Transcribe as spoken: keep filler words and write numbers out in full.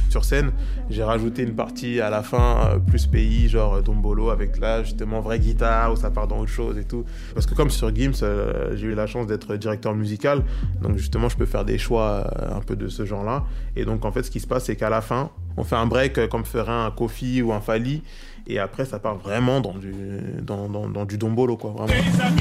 Sur scène, j'ai rajouté une partie à la fin, euh, plus pays, genre Dombolo, avec là, justement, vraie guitare, où ça part dans autre chose et tout. Parce que comme sur Gims, euh, j'ai eu la chance d'être directeur musical, donc justement, je peux faire des choix euh, un peu de ce genre-là. Et donc, en fait, ce qui se passe, c'est qu'à la fin, on fait un break euh, comme ferait un Kofi ou un Fally, et après, ça part vraiment dans du, dans, dans, dans du Dombolo, quoi, vraiment.